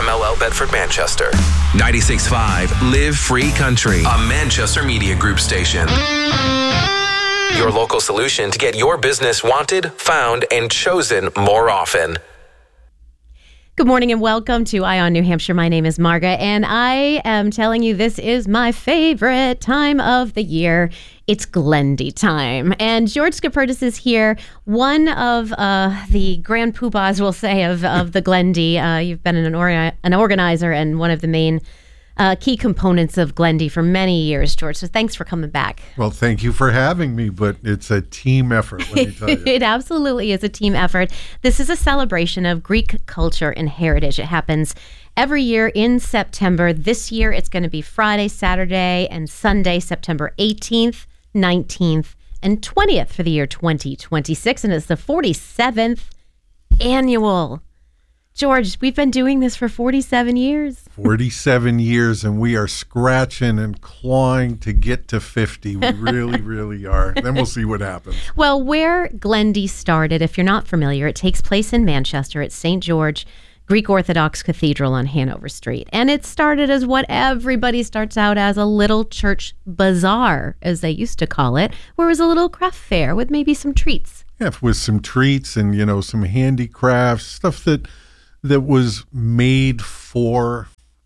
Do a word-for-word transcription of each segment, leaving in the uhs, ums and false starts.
M L L Bedford Manchester. ninety-six point five Live Free Country, a Manchester Media Group station. Your local solution to get your business wanted, found, and chosen more often. Good morning and welcome to Eye on New Hampshire. My name is Marga, and I am telling you this is my favorite time of the year. It's Glendy time. And George Scopertis is here, one of uh, the grand poobahs, we'll say, of, of the Glendy. Uh, you've been an, or- an organizer and one of the main uh, key components of Glendy for many years, George. So thanks for coming back. Well, thank you for having me, but it's a team effort, let me tell you. It absolutely is a team effort. This is a celebration of Greek culture and heritage. It happens every year in September. This year, it's going to be Friday, Saturday, and Sunday, September eighteenth, nineteenth, and twentieth for the year twenty twenty-six, and it's the forty-seventh annual. George, we've been doing this for forty-seven years. forty-seven years, and we are scratching and clawing to get to fifty. We really, really are. Then we'll see what happens. Well, where Glendy started, if you're not familiar, it takes place in Manchester at Saint George Greek Orthodox Cathedral on Hanover Street. And it started as what everybody starts out as, a little church bazaar, as they used to call it, where it was a little craft fair with maybe some treats. Yeah, with some treats and, you know, some handicrafts, stuff that that was made for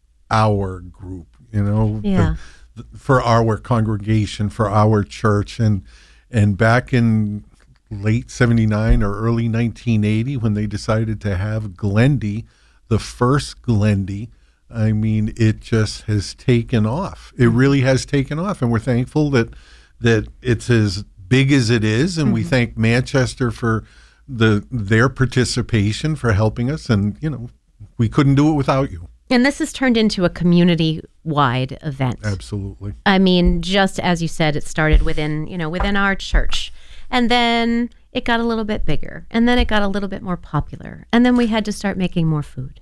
our group, you know, yeah. the, for our congregation, for our church. And and back in late seventy-nine or early nineteen eighty, when they decided to have Glendy, the first Glendy, I mean, it just has taken off. It really has taken off. And we're thankful that that it's as big as it is. And mm-hmm. we thank Manchester for the their participation, for helping us. And, you know, we couldn't do it without you. And this has turned into a community-wide event. Absolutely. I mean, just as you said, it started within, you know, within our church. And then it got a little bit bigger. And then it got a little bit more popular. And then we had to start making more food.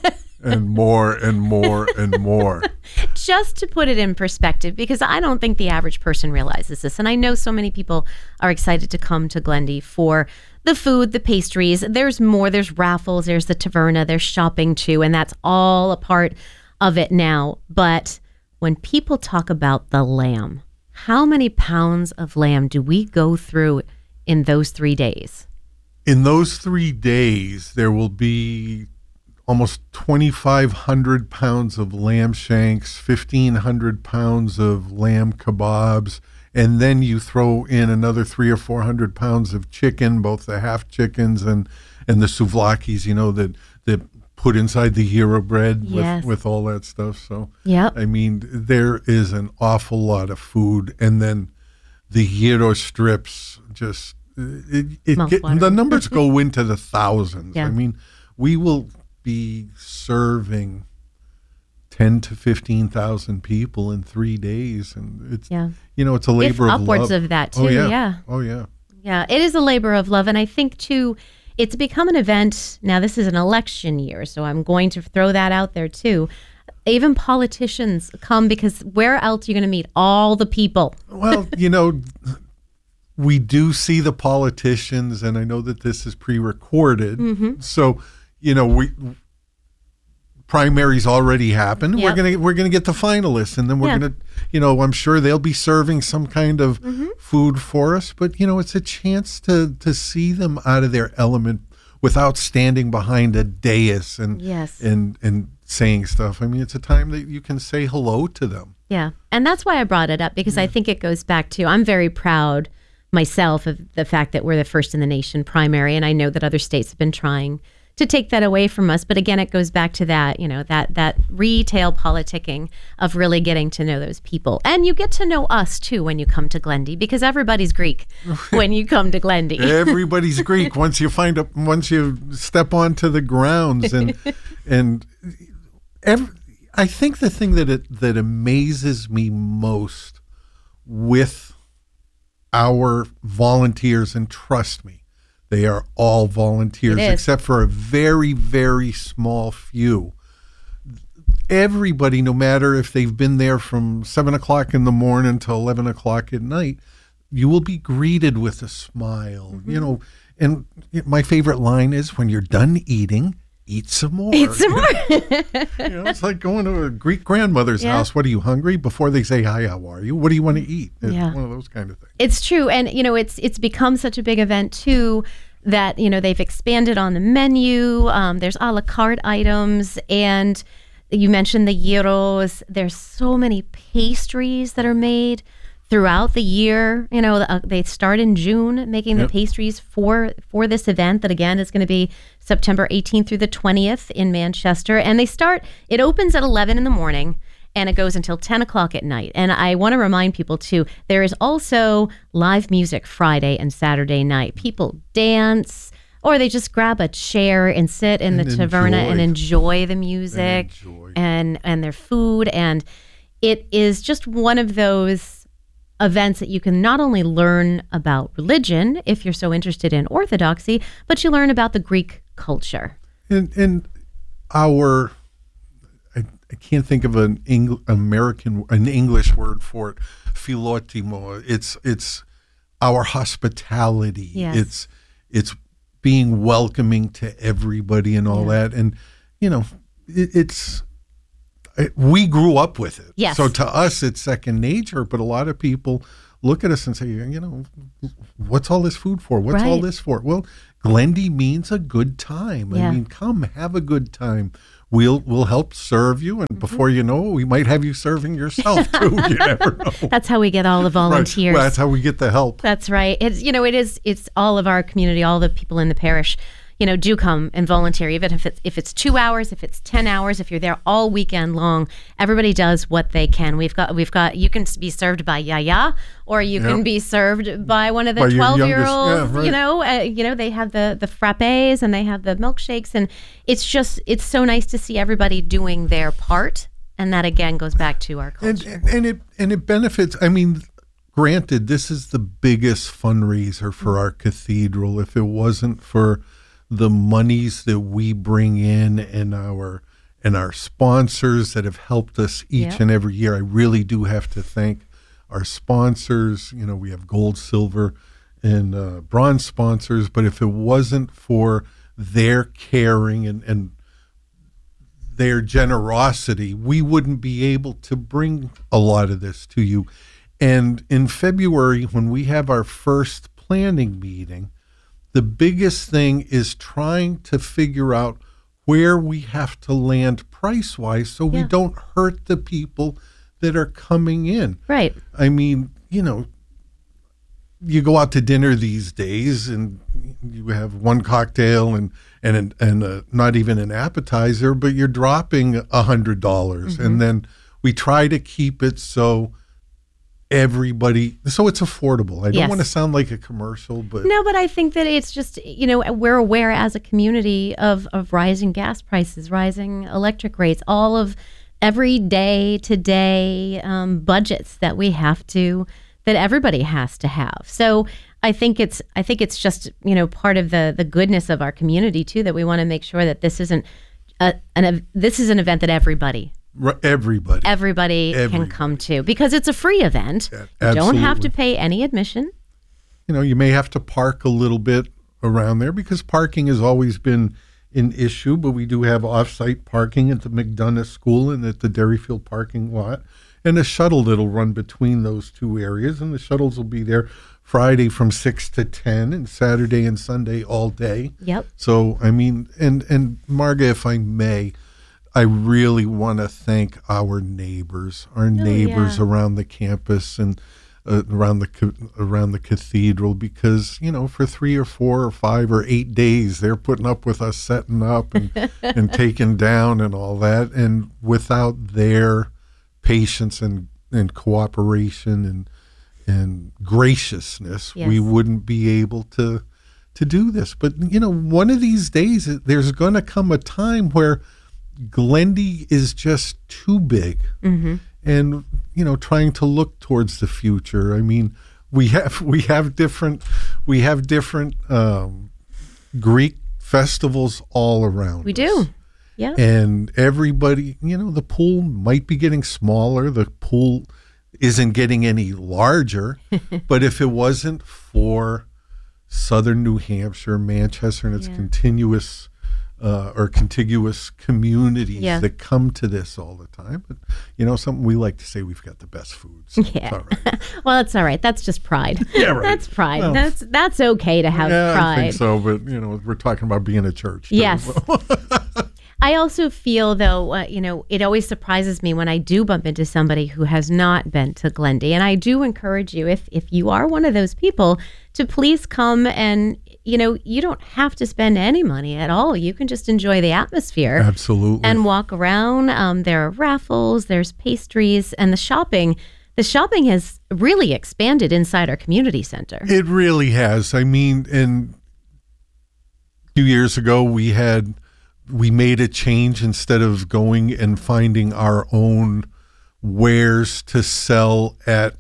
And more and more and more. Just to put it in perspective, because I don't think the average person realizes this. And I know so many people are excited to come to Glendy for the food, the pastries. There's more. There's raffles. There's the taverna. There's shopping too. And that's all a part of it now. But when people talk about the lamb, how many pounds of lamb do we go through in those three days? In those three days, there will be almost twenty-five hundred pounds of lamb shanks, fifteen hundred pounds of lamb kebabs, and then you throw in another three or four hundred pounds of chicken, both the half chickens and, and the souvlakis, you know, that, that put inside the hero bread yes. with, with all that stuff. So, yep. I mean, there is an awful lot of food. And then the hero strips, just, it, it get, the numbers go into the thousands. Yeah. I mean, we will be serving ten to fifteen thousand people in three days, and it's yeah. you know, it's a labor if of upwards love. of that too. Oh yeah. yeah, oh yeah, yeah. It is a labor of love, and I think too, it's become an event. Now, this is an election year, so I'm going to throw that out there too. Even politicians come, because where else are you going to meet all the people? Well, you know, we do see the politicians, and I know that this is pre-recorded, mm-hmm. so. You know, we primaries already happened. Yep. We're gonna we're gonna get the finalists, and then we're yeah. gonna, you know, I'm sure they'll be serving some kind of mm-hmm. food for us. But you know, it's a chance to to see them out of their element without standing behind a dais and yes. and and saying stuff. I mean, it's a time that you can say hello to them. Yeah, and that's why I brought it up, because yeah. I think it goes back to, I'm very proud myself of the fact that we're the first in the nation primary, and I know that other states have been trying to take that away from us. But again, it goes back to that, you know, that that retail politicking of really getting to know those people. And you get to know us too when you come to Glendy, because everybody's Greek when you come to Glendy. Everybody's Greek once you find up once you step onto the grounds. And and every, I think the thing that it, that amazes me most with our volunteers, and trust me, they are all volunteers except for a very, very small few. Everybody, no matter if they've been there from seven o'clock in the morning to eleven o'clock at night, you will be greeted with a smile. Mm-hmm. You know, and my favorite line is, when you're done eating, eat some more. Eat some more. You know, it's like going to a Greek grandmother's Yeah. house. What, are you hungry? Before they say, hi, how are you? What do you want to eat? It's Yeah. one of those kind of things. It's true. And, you know, it's it's become such a big event, too, that, you know, they've expanded on the menu. Um, there's a la carte items. And you mentioned the gyros. There's so many pastries that are made throughout the year. You know, uh, they start in June making Yep. the pastries for for this event that, again, is going to be September eighteenth through the twentieth in Manchester. And they start, it opens at eleven in the morning and it goes until ten o'clock at night. And I want to remind people, too, there is also live music Friday and Saturday night. People dance, or they just grab a chair and sit in And the taverna enjoy. and enjoy the music enjoy. and, and their food. And it is just one of those events that you can not only learn about religion, if you're so interested in Orthodoxy, but you learn about the Greek culture. And, and our, I, I can't think of an Eng, American, an English word for it, philotimo. It's it's our hospitality. Yes. It's it's being welcoming to everybody and all Yeah. that. And you know, it, it's it, we grew up with it. Yes. So to us, it's second nature. But a lot of people look at us and say, you know, what's all this food for? What's all Right. this for? Well, Glendy means a good time. Yeah. I mean, come have a good time. We'll we'll help serve you, and Mm-hmm. before you know it, we might have you serving yourself too. You never know. That's how we get all the volunteers. Right. Well, that's how we get the help. That's right. It's, you know, it is, it's all of our community, all the people in the parish, you know, do come and volunteer, even if it's, if it's two hours, if it's ten hours, if you're there all weekend long, everybody does what they can. We've got, we've got, you can be served by Yaya, or you can Yep. be served by one of the By your twelve youngest- year olds, yeah, right. you know, uh, you know, they have the, the frappes and they have the milkshakes, and it's just, it's so nice to see everybody doing their part. And that again goes back to our And, culture. and and it and it benefits. I mean, granted, this is the biggest fundraiser for our cathedral. If it wasn't for the monies that we bring in and our and our sponsors that have helped us each Yep. and every year, I really do have to thank our sponsors. You know, we have gold, silver, and uh, bronze sponsors. But if it wasn't for their caring and and their generosity, we wouldn't be able to bring a lot of this to you. And in February, when we have our first planning meeting, the biggest thing is trying to figure out where we have to land price-wise so we Yeah. don't hurt the people that are coming in. Right. I mean, you know, you go out to dinner these days and you have one cocktail and and an, and a, not even an appetizer, but you're dropping a hundred dollars, Mm-hmm. and then we try to keep it so everybody, so it's affordable. I don't Yes. want to sound like a commercial, but No, but I think that it's just, you know, we're aware as a community of, of rising gas prices, rising electric rates, all of every day to day um, budgets that we have to, that everybody has to have. So I think it's, I think it's just, you know, part of the the goodness of our community too, that we want to make sure that this isn't a, an, a, this is an event that everybody r- everybody. everybody can Everybody. come to, because it's a free event. Yeah, You don't have to absolutely. pay any admission. You know, you may have to park a little bit around there because parking has always been an issue, but we do have off-site parking at the McDonough School and at the Derryfield parking lot, and a shuttle that'll run between those two areas, and the shuttles will be there Friday from six to ten and Saturday and Sunday all day. Yep. So, I mean, and, and Marga, if I may, I really want to thank our neighbors, our neighbors yeah. around the campus and uh, around the ca- around the cathedral, because you know, for three or four or five or eight days, they're putting up with us setting up and and taking down and all that, and without their patience and and cooperation and and graciousness, Yes. we wouldn't be able to to do this. But you know, one of these days, there's going to come a time where Glendy is just too big, Mm-hmm. and you know, trying to look towards the future. I mean, we have we have different we have different um, Greek festivals all around. We us. do. Yeah. And everybody, you know, the pool might be getting smaller. The pool isn't getting any larger. But if it wasn't for Southern New Hampshire, Manchester, and its Yeah. continuous uh, or contiguous communities Yeah. that come to this all the time. But, you know, something we like to say we've got the best food. So Yeah. it's all right. Well, it's all right. That's just pride. Yeah, right. That's pride. Well, that's that's okay to have yeah, pride. I think so. But, you know, we're talking about being a church. too. Yes. I also feel, though, uh, you know, it always surprises me when I do bump into somebody who has not been to Glendy. And I do encourage you, if if you are one of those people, to please come and, you know, you don't have to spend any money at all. You can just enjoy the atmosphere. Absolutely. And walk around. Um, there are raffles, there's pastries, and the shopping. The shopping has really expanded inside our community center. It really has. I mean, and a few years ago we had we made a change. Instead of going and finding our own wares to sell at,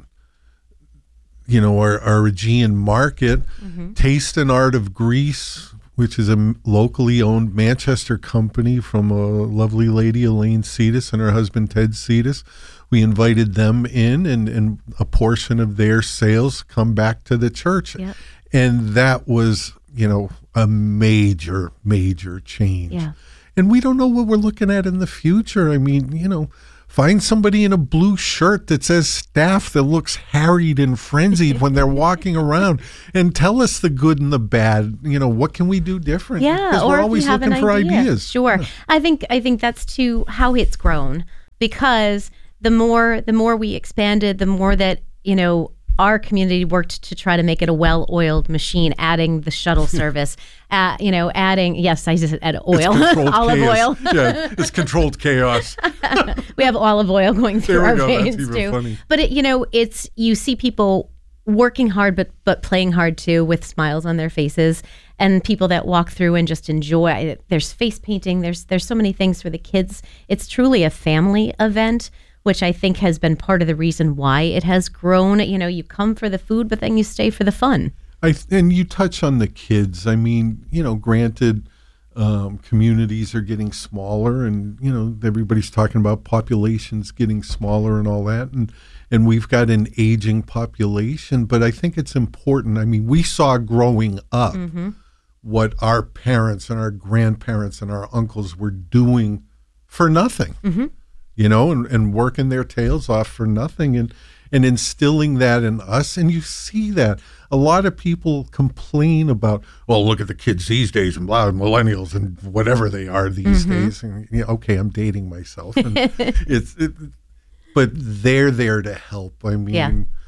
you know, our, our Aegean market, Mm-hmm. Taste and Art of Greece, which is a locally owned Manchester company from a lovely lady, Elaine Cetus, and her husband, Ted Cetus. We invited them in, and, and a portion of their sales come back to the church. Yep. And that was, you know, a major, major change. Yeah. And we don't know what we're looking at in the future. I mean, you know, find somebody in a blue shirt that says staff that looks harried and frenzied when they're walking around, and tell us the good and the bad. You know, what can we do different? Yeah, Because or we're if always you have looking an for idea. ideas. Sure, I think I think that's too how it's grown, because the more the more we expanded, the more that, you know, our community worked to try to make it a well-oiled machine, adding the shuttle service, uh, you know, adding yes, I just add oil, Controlled olive chaos. oil. Yeah, it's controlled chaos. We have olive oil going through There we our go. That's veins even too. funny. But it, you know, it's you see people working hard, but but playing hard too, with smiles on their faces, and people that walk through and just enjoy. There's face painting. There's there's so many things for the kids. It's truly a family event, which I think has been part of the reason why it has grown. You know, you come for the food, but then you stay for the fun. I and you touch on the kids. I mean, you know, granted, um, communities are getting smaller, and you know, everybody's talking about populations getting smaller and all that, and and we've got an aging population. But I think it's important. I mean, we saw growing up Mm-hmm. what our parents and our grandparents and our uncles were doing for nothing. Mm-hmm. You know, and, and working their tails off for nothing, and and instilling that in us. And you see that a lot of people complain about, well, look at the kids these days and blah, millennials and whatever they are these Mm-hmm. days. And you know, okay, I'm dating myself, and it's, it, but they're there to help. I mean, Yeah.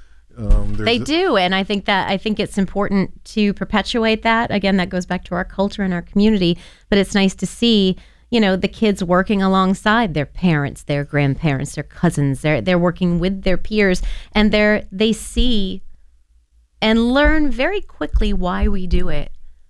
um, there's They a- do, and I think that I think it's important to perpetuate that. Again, that goes back to our culture and our community. But it's nice to see, you know, the kids working alongside their parents, their grandparents, their cousins. They're they're working with their peers, and they're they see and learn very quickly why we do it.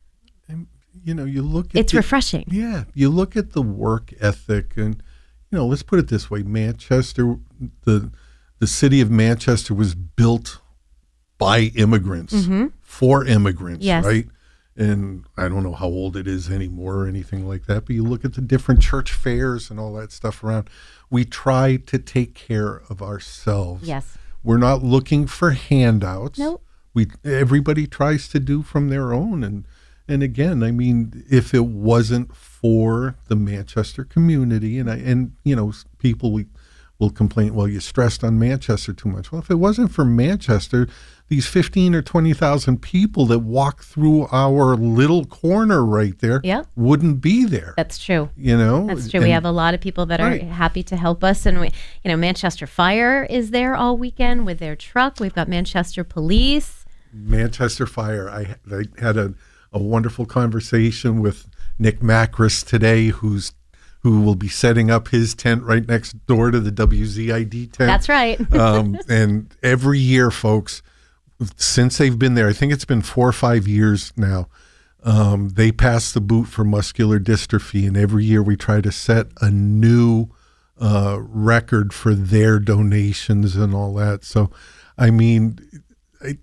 You know, you look at It's the- refreshing. Yeah, you look at the work ethic, and you know, let's put it this way: Manchester, the the city of Manchester was built by immigrants for immigrants, Yes. right? And I don't know how old it is anymore or anything like that, but you look at the different church fairs and all that stuff around. We try to take care of ourselves. Yes. We're not looking for handouts. Nope. We everybody tries to do from their own, and and again, I mean, if it wasn't for the Manchester community, and I and you know, people we will complain, well, you stressed on Manchester too much. Well, if it wasn't for Manchester, these fifteen or twenty thousand people that walk through our little corner right there Yeah. wouldn't be there. That's true. You know, That's true. we And- have a lot of people that are Right. happy to help us, and we, you know, Manchester Fire is there all weekend with their truck. We've got Manchester Police. Manchester Fire. I, I had a, a wonderful conversation with Nick Macris today, who's who will be setting up his tent right next door to the W Z I D tent. That's right. um, and every year, folks, since they've been there, I think it's been four or five years now, um, they pass the boot for muscular dystrophy. And every year we try to set a new uh, record for their donations and all that. So, I mean, it,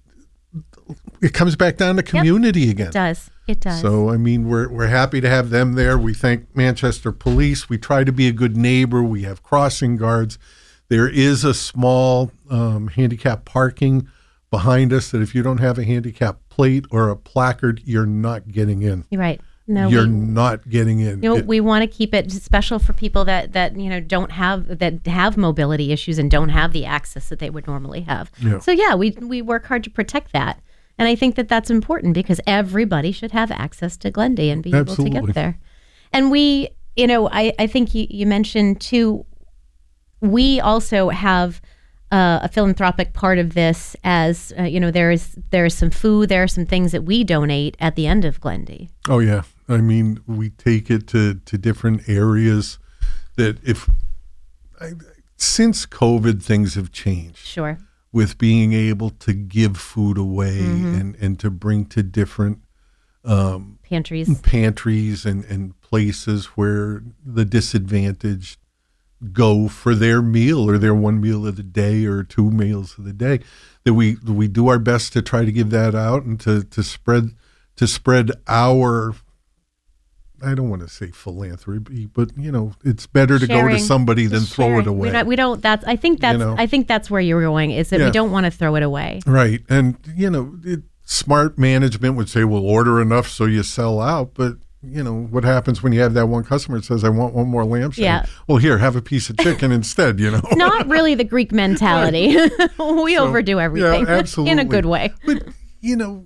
it comes back down to community again. It does. It does. So, I mean, we're we're happy to have them there. We thank Manchester Police. We try to be a good neighbor. We have crossing guards. There is a small um, handicap parking behind us that if you don't have a handicap plate or a placard, you're not getting in. You're right. No, you're we- not getting in. You know, It- we want to keep it special for people that that you know don't have that have mobility issues and don't have the access that they would normally have. Yeah. So yeah, we we work hard to protect that, and I think that that's important because everybody should have access to Glendy and be able to Absolutely. get there. And we, you know, I I think you, you mentioned too. We also have uh, a philanthropic part of this, as uh, you know, there is there is some food, there are some things that we donate at the end of Glendy. Oh yeah, I mean, we take it to, to different areas that if I, since COVID, things have changed Sure. with being able to give food away Mm-hmm. and, and to bring to different Pantries. pantries and, and places where the disadvantaged go for their meal or their one meal of the day or two meals of the day, that we we do our best to try to give that out and to, to spread to spread our, I don't want to say philanthropy, but you know, it's better to go Sharing. to somebody than Just throw sharing. it away. We don't, we don't. That's. I think that's. know? I think that's where you're going. Is that Yeah. we don't want to throw it away. Right. And, you know, it, smart management would say, well, order enough so you sell out. But, you know, what happens when you have that one customer that says, I want one more lamb shank? Yeah. Well, here, have a piece of chicken instead, you know. Not really the Greek mentality. we So, overdo everything yeah, absolutely. in a good way. But, you know,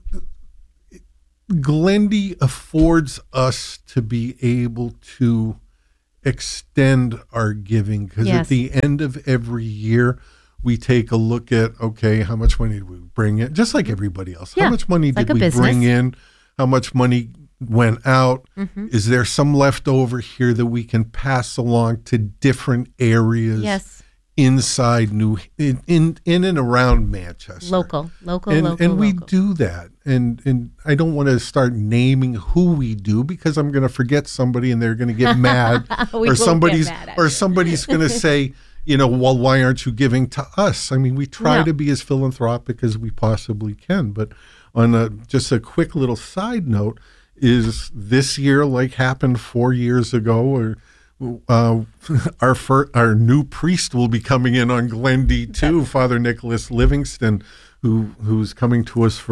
Glendy affords us to be able to extend our giving because Yes. at the end of every year, we take a look at, okay, how much money did we bring in? Just like everybody else. Yeah, How much money it's did like a we business. bring in? How much money went out? Mm-hmm. Is there some left over here that we can pass along to different areas Yes. inside New in in, in and around Manchester? Local, local, and local, and we local. do that, and and I don't want to start naming who we do because I'm going to forget somebody and they're going to get mad, We or will get somebody's mad at or you. somebody's going to say, you know, well, why aren't you giving to us? I mean, we try No. to be as philanthropic as we possibly can, but on a, just a quick little side note, is this year like happened four years ago, or uh, our fir- our new priest will be coming in on Glendy too, Father Nicholas Livingston, who who's coming to us for